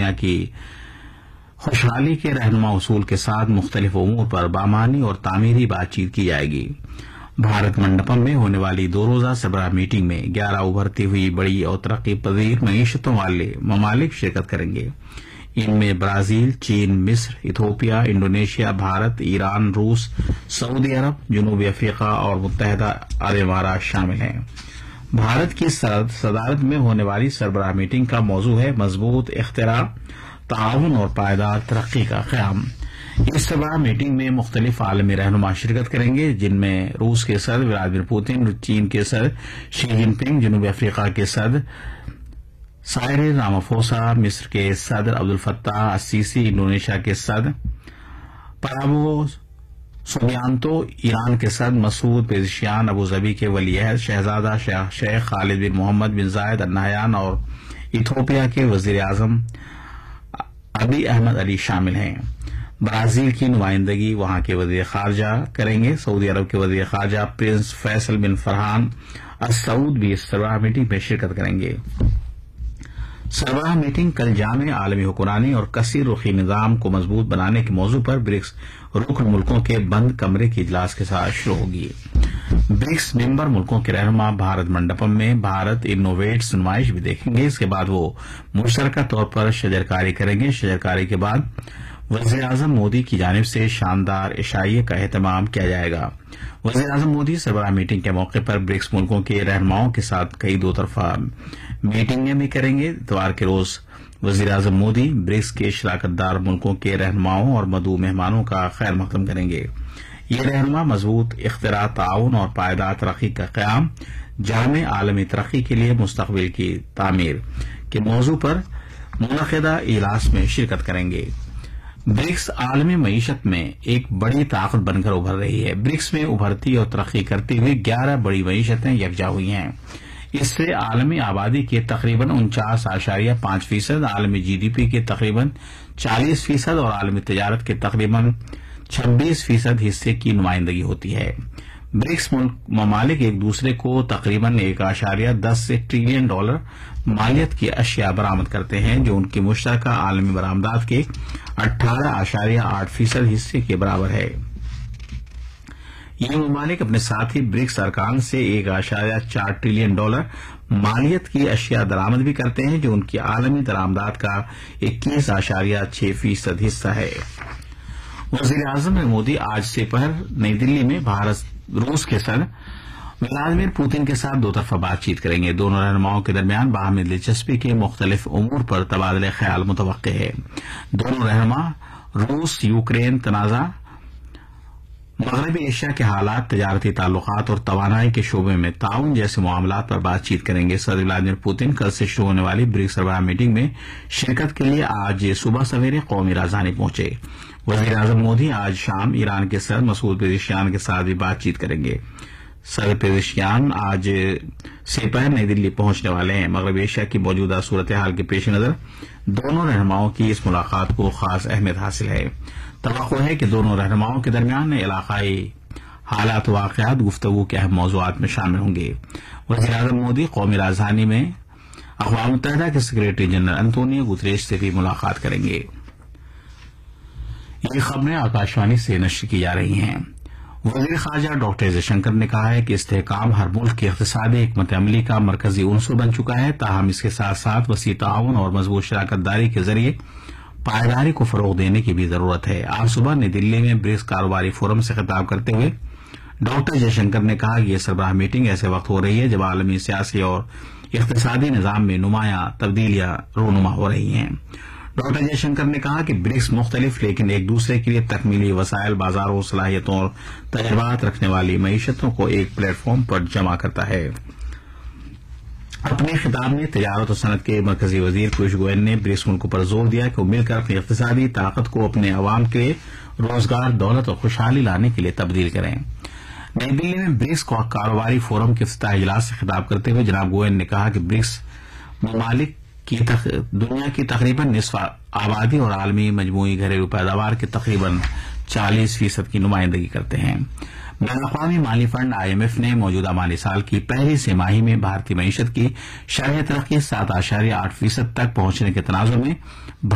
دنیا کی خوشحالی کے رہنما اصول کے ساتھ مختلف امور پر بامانی اور تعمیری بات چیت کی جائے گی۔ بھارت منڈپم میں ہونے والی 2 روزہ سربراہ میٹنگ میں 11 ابھرتی ہوئی بڑی اور ترقی پذیر معیشتوں والے ممالک شرکت کریں گے۔ ان میں برازیل، چین، مصر، ایتھوپیا، انڈونیشیا، بھارت، ایران، روس، سعودی عرب، جنوبی افریقہ اور متحدہ عرب امارات شامل ہیں۔ بھارت کی صدارت میں ہونے والی سربراہ میٹنگ کا موضوع ہے مضبوط اختراع، تعاون اور پائیدار ترقی کا قیام۔ اس سربراہ میٹنگ میں مختلف عالمی رہنما شرکت کریں گے، جن میں روس کے صدر ولادیمیر پوتن، چین کے صدر شی جن پنگ، جنوبی افریقہ کے صدر سائرل رامافوسا، مصر کے صدر عبدالفتاح السیسی، انڈونیشیا کے صدر پرابوو سوبیانتو، ایران کے صدر مسعود پیزشکیان، ابوظہبی کے ولی عہد شہزادہ شیخ خالد بن محمد بن زاید ال نہیان اور ایتھوپیا کے وزیر اعظم ابی احمد علی شامل ہیں۔ برازیل کی نمائندگی وہاں کے وزیر خارجہ کریں گے۔ سعودی عرب کے وزیر خارجہ پرنس فیصل بن فرحان السعود بھی اس سربراہ میٹنگ میں شرکت کریں گے۔ سربراہ میٹنگ کل جامع عالمی حکمرانی اور کثیر رخی نظام کو مضبوط بنانے کے موضوع پر برکس رکن ملکوں کے بند کمرے کے اجلاس کے ساتھ شروع ہوگی۔ برکس ممبر ملکوں کے رہنما بھارت منڈپم میں بھارت انوویٹس نمائش بھی دیکھیں گے۔ اس کے بعد وہ مشترکہ طور پر شجرکاری کریں گے۔ شجرکاری کے بعد وزیر اعظم مودی کی جانب سے شاندار عشائیے کا اہتمام کیا جائے گا۔ وزیر اعظم مودی سربراہ میٹنگ کے موقع پر برکس ملکوں کے رہنماؤں کے ساتھ کئی 2 طرفہ میٹنگیں بھی کریں گے۔ اتوار کے روز وزیر اعظم مودی برکس کے شراکت دار ملکوں کے رہنماؤں اور مدعو مہمانوں کا خیر مقدم کریں گے۔ یہ رہنما مضبوط اختراع، تعاون اور پائیدار ترقی کا قیام، جامع عالمی ترقی کے لیے مستقبل کی تعمیر کے موضوع پر منعقدہ اجلاس میں شرکت کریں گے۔ برکس عالمی معیشت میں ایک بڑی طاقت بن کر ابھر رہی ہے۔ برکس میں ابھرتی اور ترقی کرتی ہوئی 11 بڑی معیشتیں یکجا ہوئی ہیں۔ اس سے عالمی آبادی کے تقریباً 49.5%، عالمی جی ڈی پی کے تقریباً 40% اور عالمی تجارت کے تقریباً 26% حصے کی نمائندگی ہوتی ہے۔ برکس ممالک ایک دوسرے کو تقریباً 1.10 ٹریلین ڈالر مالیت کی اشیاء برآمد کرتے ہیں، جو ان کی مشترکہ عالمی برآمدات کے 18.8% حصے کے برابر ہے۔ یہ ممالک اپنے ساتھی برکس ارکان سے 1.4 ٹریلین ڈالر مالیت کی اشیاء درآمد بھی کرتے ہیں، جو ان کی عالمی درآمدات کا 21.6% حصہ ہے۔ وزیر اعظم مودی آج سے پہر نئی دلی میں روس کے صدر ولادیمیر پوتن کے ساتھ 2 طرفہ بات چیت کریں گے۔ دونوں رہنماؤں کے درمیان باہمی دلچسپی کے مختلف امور پر تبادلہ خیال متوقع ہے۔ دونوں رہنما روس یوکرین تنازع، مغربی ایشیا کے حالات، تجارتی تعلقات اور توانائی کے شعبے میں تعاون جیسے معاملات پر بات چیت کریں گے۔ صدر ولادیمیر پوتن کل سے شروع ہونے والی برکس سربراہ میٹنگ میں شرکت کے لیے آج صبح سویرے قومی راجدھانی پہنچے۔ وزیر اعظم مودی آج شام ایران کے صدر مسعود پیزشکیان کے ساتھ بھی بات چیت کریں گے۔ صدر پیزشکیان آج سے پہر نئی دلی پہنچنے والے ہیں۔ مغربی ایشیا کی موجودہ صورتحال کے پیش نظر دونوں رہنماؤں کی اس ملاقات کو خاص اہمیت حاصل ہے۔ توقع ہے کہ دونوں رہنماؤں کے درمیان علاقائی حالات و واقعات گفتگو کے اہم موضوعات میں شامل ہوں گے۔ وزیر اعظم مودی قومی راجدھانی میں اقوام متحدہ کے سیکریٹری جنرل انتونیو گتریش سے بھی ملاقات کریں گے۔ یہ خبریں آکاشوانی سے نشر کی جا رہی ہیں۔ وزیر خارجہ ڈاکٹر ایس جے شنکر نے کہا ہے کہ استحکام ہر ملک کی اقتصادی حکمت عملی کا مرکزی عنصر بن چکا ہے، تاہم اس کے ساتھ ساتھ وسیع تعاون اور مضبوط شراکت داری کے ذریعے پائیداری کو فروغ دینے کی بھی ضرورت ہے۔ آج صبح نئی دلی میں برکس کاروباری فورم سے خطاب کرتے ہوئے ڈاکٹر جے شنکر نے کہا کہ یہ سربراہ میٹنگ ایسے وقت ہو رہی ہے جب عالمی سیاسی اور اقتصادی نظام میں نمایاں تبدیلیاں رونما ہو رہی ہیں۔ ڈاکٹر جے شنکر نے کہا کہ برکس مختلف لیکن ایک دوسرے کے لیے تکمیلی وسائل، بازاروں، صلاحیتوں اور تجربات رکھنے والی معیشتوں کو ایک پلیٹ فارم پر جمع کرتا ہے۔ اپنے خطاب میں تجارت و صنعت کے مرکزی وزیر پیوش گوئل نے برکس ملکوں پر زور دیا کہ وہ مل کر اپنی اقتصادی طاقت کو اپنے عوام کے روزگار، دولت اور خوشحالی لانے کے لیے تبدیل کریں۔ نئی دلی میں برکس کاروباری فورم کے افتتاحی اجلاس سے خطاب کرتے ہوئے جناب گوئل نے کہا کہ برکس ممالک دنیا کی تقریباً نصف آبادی اور عالمی مجموعی گھریلو پیداوار کے تقریباً 40% کی نمائندگی کرتے ہیں۔ بین الاقوامی مالی فنڈ IMF نے موجودہ مالی سال کی پہلی سہ ماہی میں بھارتی معیشت کی شرح ترقی 7.8% تک پہنچنے کے تناظر میں